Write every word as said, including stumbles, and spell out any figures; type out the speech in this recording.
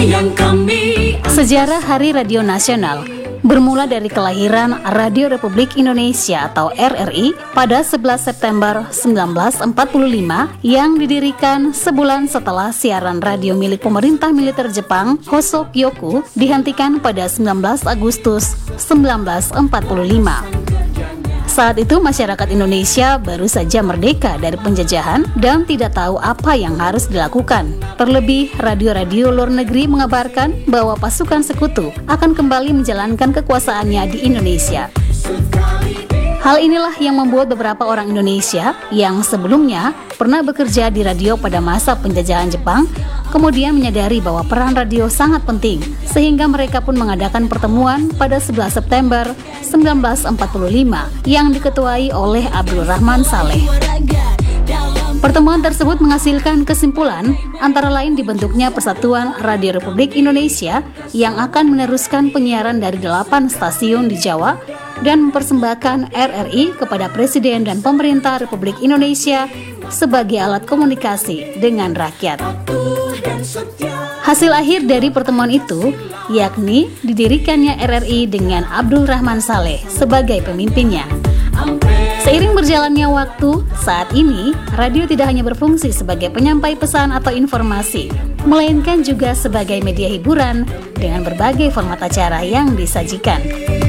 yang kami. Sejarah Hari Radio Nasional bermula dari kelahiran Radio Republik Indonesia atau R R I pada sebelas September seribu sembilan ratus empat puluh lima yang didirikan sebulan setelah siaran radio milik pemerintah militer Jepang Hosokyoku dihentikan pada sembilan belas Agustus seribu sembilan ratus empat puluh lima. Saat itu masyarakat Indonesia baru saja merdeka dari penjajahan dan tidak tahu apa yang harus dilakukan. Terlebih, radio-radio luar negeri mengabarkan bahwa pasukan sekutu akan kembali menjalankan kekuasaannya di Indonesia. Hal inilah yang membuat beberapa orang Indonesia yang sebelumnya pernah bekerja di radio pada masa penjajahan Jepang kemudian menyadari bahwa peran radio sangat penting, sehingga mereka pun mengadakan pertemuan pada sebelas September seribu sembilan ratus empat puluh lima yang diketuai oleh Abdul Rahman Saleh. Pertemuan tersebut menghasilkan kesimpulan antara lain dibentuknya Persatuan Radio Republik Indonesia yang akan meneruskan penyiaran dari delapan stasiun di Jawa dan mempersembahkan R R I kepada Presiden dan Pemerintah Republik Indonesia sebagai alat komunikasi dengan rakyat. Hasil akhir dari pertemuan itu yakni didirikannya R R I dengan Abdul Rahman Saleh sebagai pemimpinnya. Seiring berjalannya waktu, saat ini radio tidak hanya berfungsi sebagai penyampai pesan atau informasi, melainkan juga sebagai media hiburan dengan berbagai format acara yang disajikan.